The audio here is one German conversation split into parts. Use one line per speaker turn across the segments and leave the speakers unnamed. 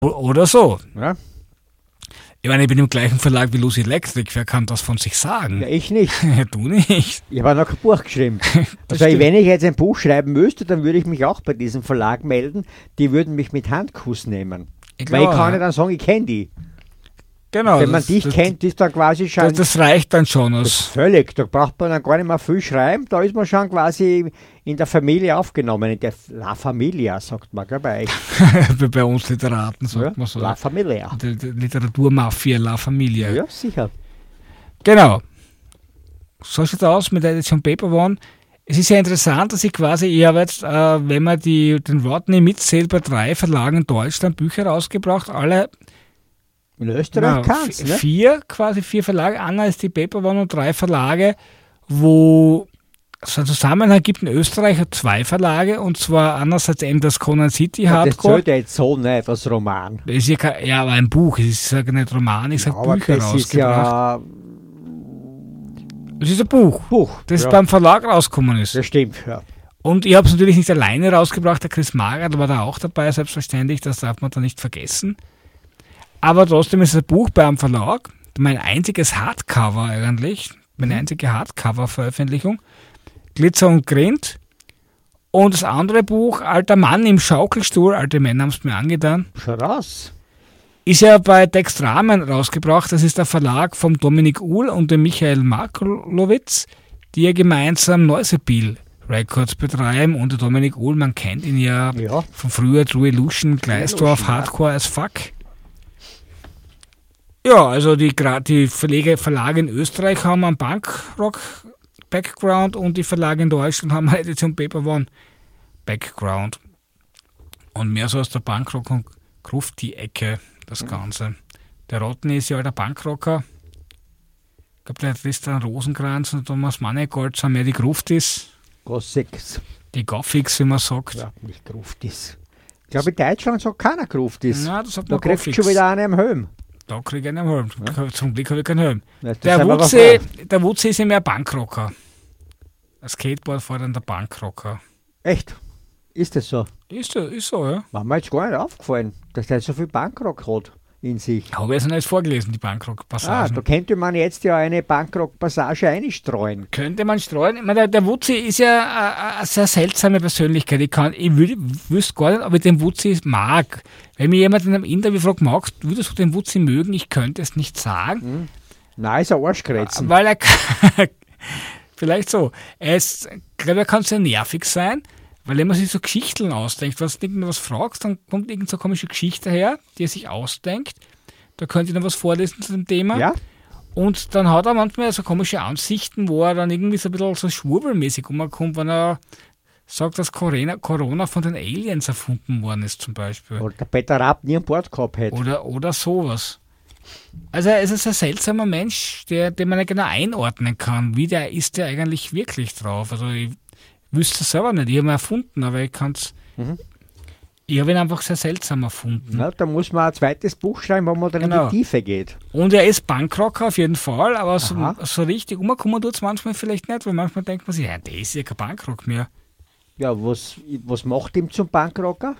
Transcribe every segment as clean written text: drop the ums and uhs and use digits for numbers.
Oder so.
Ja?
Ich meine, ich bin im gleichen Verlag wie Lucy Electric. Wer kann das von sich sagen?
Ja, ich nicht.
Du nicht.
Ich habe noch kein Buch geschrieben. Also wenn ich jetzt ein Buch schreiben müsste, dann würde ich mich auch bei diesem Verlag melden. Die würden mich mit Handkuss nehmen. Weil ich kann ja dann sagen, ich kenne die.
Genau.
Wenn man dich kennt, ist dann quasi schon...
Das reicht dann schon.
Völlig. Da braucht man dann gar nicht mehr viel schreiben. Da ist man schon quasi in der Familie aufgenommen. In der La Familia, sagt man, gell, bei euch.
Bei uns Literaten sagt man so.
La Familia.
Die Literaturmafia, La Familia.
Ja, sicher.
Genau. So sieht es aus mit der Edition Paper One. Es ist ja interessant, dass ich habe jetzt, wenn man den Rodney mitzählt, bei 3 Verlagen in Deutschland Bücher rausgebracht, alle
in Österreich kannst, ne?
4 Verlage, Anna ist die Paper One und 3 Verlage, wo es einen Zusammenhang gibt in Österreich, 2 Verlage, und zwar einerseits eben das Conan City Hardcore.
Das zählt ja jetzt so nicht als Roman.
Das ist ja aber ein Buch, ich sage nicht Roman, ich sage Bücher
das
rausgebracht.
Das
ist ein Buch, das beim Verlag rausgekommen ist.
Das stimmt, ja.
Und ich habe es natürlich nicht alleine rausgebracht, der Chris Magert war da auch dabei, selbstverständlich, das darf man da nicht vergessen. Aber trotzdem ist es ein Buch bei einem Verlag, mein einziges Hardcover eigentlich, meine einzige Hardcover-Veröffentlichung, Glitzer und Grind. Und das andere Buch, Alter Mann im Schaukelstuhl, alte Männer haben es mir angetan.
Schau raus.
Ist ja bei Dextramen rausgebracht, das ist der Verlag vom Dominik Uhl und dem Michael Markolowitz, die ja gemeinsam Neusebil Records betreiben, und der Dominik Uhl, man kennt ihn ja von früher, True Illusion, Gleisdorf, Hardcore as fuck. Ja, also die Verlage in Österreich haben einen Punkrock-Background und die Verlage in Deutschland haben eine Edition Paper One Background. Und mehr so aus der Punkrock- und Grufti-Ecke, das Ganze. Der Rodney ist ja alter Punkrocker. Ich glaube, der Tristan Rosenkranz und Thomas Mannegold sind mehr die Gruftis.
Gothics.
Die Gothics, wie man sagt.
Ja, nicht Gruftis. Ich glaube, in Deutschland sagt keiner Gruftis.
Nein, das sagt
da
man
kriegst du
Gothics.
schon wieder einen am Helm.
Da kriege ich einen Helm. Ja. Zum Glück habe ich keinen Helm.
Ja,
der Wutzi ist ja mehr Punkrocker. Ein Skateboard fährt dann der Punkrocker.
Echt? Ist das so?
Ist so, ja.
War mir jetzt gar nicht aufgefallen, dass der so viel Punkrock hat in sich.
Habe ich jetzt nicht vorgelesen, die Punkrock-Passagen.
Da könnte man jetzt ja eine Punkrock-Passage einstreuen.
Könnte man streuen. Ich meine, der Wutzi ist ja eine sehr seltsame Persönlichkeit. Ich wüsste gar nicht, ob ich den Wutzi mag. Wenn mir jemand in einem Interview fragt, würdest du den Wutzi mögen? Ich könnte es nicht sagen.
Nein, ist ein Arschkrätzen.
Weil er vielleicht so. Ich glaube, er kann sehr nervig sein, weil wenn man sich so Geschichten ausdenkt, was irgendwas fragst, dann kommt irgend so eine komische Geschichte her, die er sich ausdenkt. Da könnt ihr noch was vorlesen zu dem Thema.
Ja.
Und dann hat er manchmal so komische Ansichten, wo er dann irgendwie so ein bisschen so schwurbelmäßig umkommt, wenn er sagt, dass Corona von den Aliens erfunden worden ist, zum Beispiel.
Oder der Peter Rapp nie an Bord gehabt hätte.
Oder sowas. Also er ist ein seltsamer Mensch, den man nicht genau einordnen kann. Wie der ist der eigentlich wirklich drauf? Also ich wüsste es selber nicht. Ich habe ihn erfunden, aber ich kann es... Ich habe ihn einfach sehr seltsam erfunden.
Na, da muss man ein zweites Buch schreiben, wo man dann in die Tiefe geht.
Und er ist Punkrocker auf jeden Fall, aber so richtig umkommen tut es manchmal vielleicht nicht, weil manchmal denkt man sich, ja, der ist ja kein Punkrock mehr.
Ja, was macht ihm zum Punkrocker?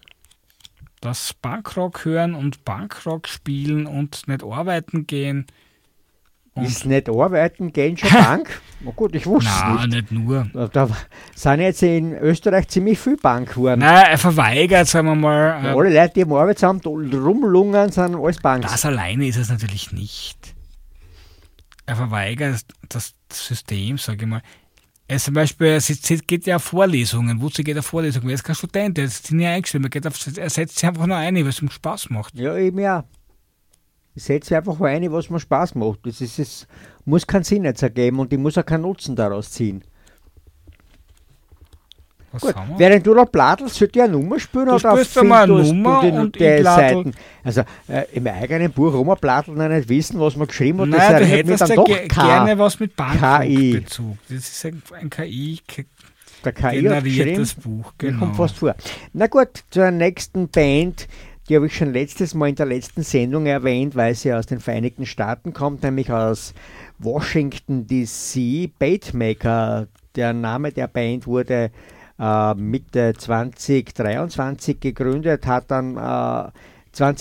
Das Punkrock hören und Punkrock spielen und nicht arbeiten gehen.
Ist nicht arbeiten gehen schon Punk? Na gut, ich wusste es nicht.
Nein, nicht nur.
Da sind jetzt in Österreich ziemlich viel Punk geworden.
Nein, er verweigert, sagen wir mal.
Alle Leute, die im Arbeitsamt rumlungern, sind alles Punks.
Das alleine ist es natürlich nicht. Er verweigert das System, sage ich mal. Er zum Beispiel, geht ja auf Vorlesungen. Wozu geht er Vorlesungen? Er ist kein Student, er ist nicht eingeschrieben. Er setzt sich einfach nur ein, weil es ihm Spaß macht.
Ja, eben ja. Ich setze einfach ein, was mir Spaß macht. Das muss keinen Sinn jetzt ergeben und ich muss auch keinen Nutzen daraus ziehen. Gut, während du da pladelst, sollte ich eine Nummer spielen oder
spielst du mal eine Nummer und ich
Seiten. Also im eigenen Buch rumpladeln und nicht wissen, was man geschrieben hat.
Nein, du hättest ja gerne was mit Bankrock-Bezug. Das ist ein KI-generiertes Buch.
Genau. Kommt fast vor. Na gut, zur nächsten Band. Die habe ich schon letztes Mal in der letzten Sendung erwähnt, weil sie aus den Vereinigten Staaten kommt, nämlich aus Washington DC. Baitmaker, der Name der Band wurde Mitte 2023 gegründet, hat dann 20